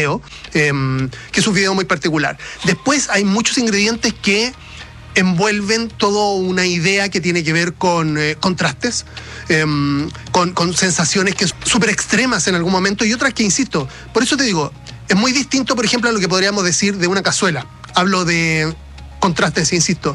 fideo, que es un fideo muy particular. Después hay muchos ingredientes que envuelven toda una idea que tiene que ver con contrastes, con sensaciones que son súper extremas en algún momento y otras que, insisto, por eso te digo, es muy distinto, por ejemplo, a lo que podríamos decir de una cazuela. Hablo de contrastes, insisto.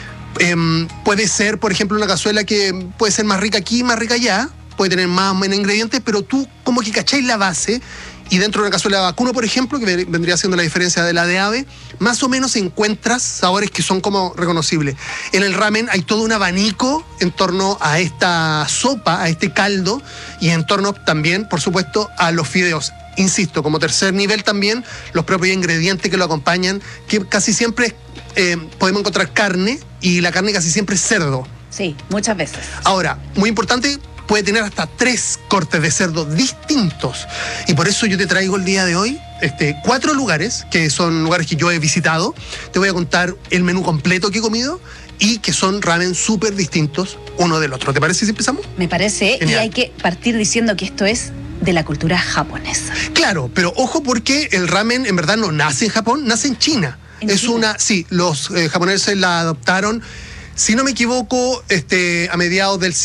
Puede ser, por ejemplo, una cazuela que puede ser más rica aquí, más rica allá, puede tener más o menos ingredientes, pero tú como que cacháis la base. Y dentro de una cazuela de vacuno, por ejemplo, que vendría siendo la diferencia de la de ave, más o menos encuentras sabores que son como reconocibles. En el ramen hay todo un abanico en torno a esta sopa, a este caldo, y en torno también, por supuesto, a los fideos. Insisto, como tercer nivel también, los propios ingredientes que lo acompañan, que casi siempre podemos encontrar carne, y la carne casi siempre es cerdo. Sí, muchas veces. Ahora, muy importante, puede tener hasta 3 cortes de cerdo distintos. Y por eso yo te traigo el día de hoy 4 lugares, que son lugares que yo he visitado. Te voy a contar el menú completo que he comido y que son ramen súper distintos uno del otro. ¿Te parece si empezamos? Me parece. Genial. Y hay que partir diciendo que esto es de la cultura japonesa. Claro, pero ojo, porque el ramen en verdad no nace en Japón, nace en China. Sí, los japoneses la adoptaron, si no me equivoco, a mediados del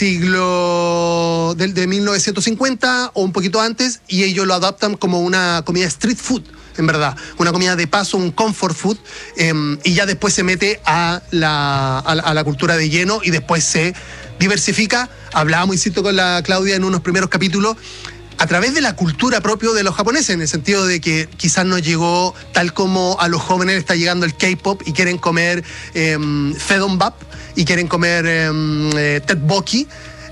siglo de 1950 o un poquito antes, y ellos lo adaptan como una comida street food, en verdad, una comida de paso, un comfort food, y ya después se mete a la cultura de lleno y después se diversifica. Hablábamos, insisto, con la Claudia en unos primeros capítulos, a través de la cultura propia de los japoneses, en el sentido de que quizás no llegó tal como a los jóvenes está llegando el K-pop y quieren comer Fedombap y quieren comer tteokbokki.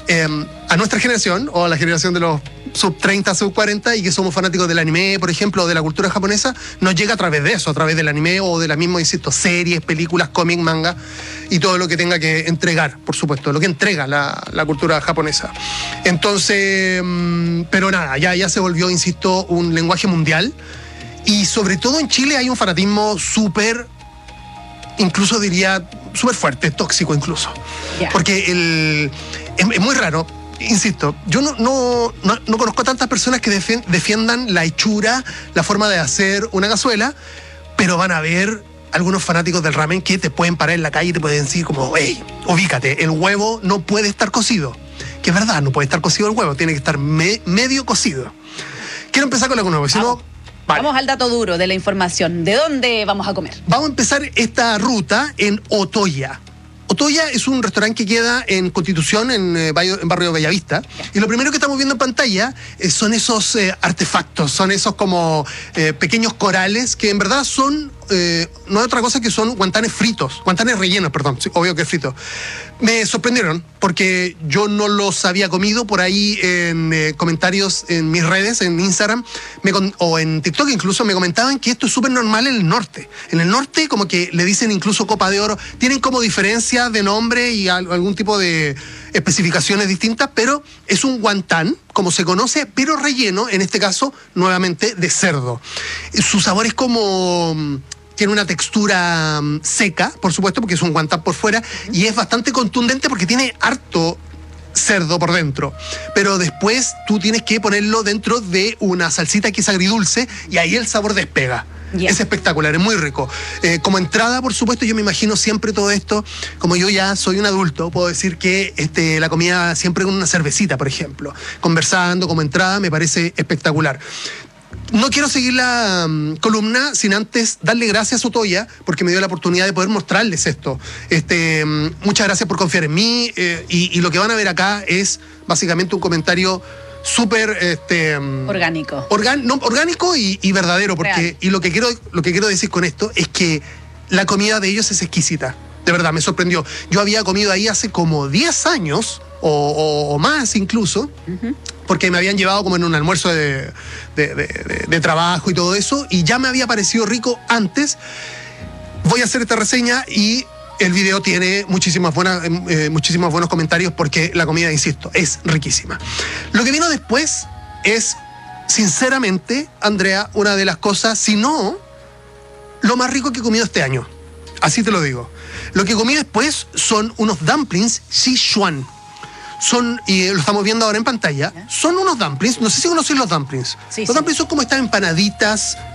A nuestra generación, o a la generación de los sub 30, sub 40, y que somos fanáticos del anime, por ejemplo, o de la cultura japonesa, nos llega a través de eso, a través del anime o de las mismas, insisto, series, películas, cómics, manga y todo lo que tenga que entregar, por supuesto, lo que entrega la cultura japonesa. Entonces, pero nada, ya se volvió, insisto, un lenguaje mundial, y sobre todo en Chile hay un fanatismo súper, incluso diría, súper fuerte, tóxico incluso. Yeah. Porque es muy raro. Insisto, yo no conozco a tantas personas que defiendan la hechura, la forma de hacer una cazuela, pero van a ver algunos fanáticos del ramen que te pueden parar en la calle y te pueden decir como, hey, ubícate, el huevo no puede estar cocido. Que es verdad, no puede estar cocido el huevo, tiene que estar medio cocido. Quiero empezar con algo nuevo, si no... Vale. Vamos al dato duro de la información. ¿De dónde vamos a comer? Vamos a empezar esta ruta en Otoya. Otoya es un restaurante que queda en Constitución, en barrio Bellavista. Y lo primero que estamos viendo en pantalla son esos artefactos, son esos como pequeños corales que en verdad son, no hay otra cosa que son guantanes fritos, guantanes rellenos, perdón, sí, obvio que es frito. Me sorprendieron porque yo no los había comido. Por ahí en comentarios en mis redes, en Instagram o en TikTok incluso, me comentaban que esto es súper normal en el norte. En el norte como que le dicen incluso copa de oro, tienen como diferencia de nombre y algún tipo de especificaciones distintas, pero es un guantán, como se conoce, pero relleno, en este caso, nuevamente, de cerdo. Su sabor es como... Tiene una textura seca, por supuesto, porque es un guantán por fuera, y es bastante contundente porque tiene harto cerdo por dentro. Pero después tú tienes que ponerlo dentro de una salsita que es agridulce, y ahí el sabor despega. Yeah. Es espectacular, es muy rico. Como entrada, por supuesto, yo me imagino siempre todo esto, como yo ya soy un adulto, puedo decir que la comida siempre con una cervecita, por ejemplo. Conversando, como entrada, me parece espectacular. No quiero seguir la columna sin antes darle gracias a Otoya, porque me dio la oportunidad de poder mostrarles esto. Muchas gracias por confiar en mí, y lo que van a ver acá es básicamente un comentario súper orgánico. Orgánico y verdadero, porque real. Y lo que quiero decir con esto es que la comida de ellos es exquisita. De verdad, me sorprendió. Yo había comido ahí hace como 10 años, o más incluso, porque me habían llevado como en un almuerzo de trabajo y todo eso, y ya me había parecido rico antes. Voy a hacer esta reseña y el video tiene muchísimos buenos comentarios, porque la comida, insisto, es riquísima. Lo que vino después es, sinceramente, Andrea, una de las cosas, si no, lo más rico que he comido este año. Así te lo digo. Lo que comí después son unos dumplings Sichuan. Y lo estamos viendo ahora en pantalla, son unos dumplings, no sé si conocen los dumplings. Sí, los dumplings son como estas empanaditas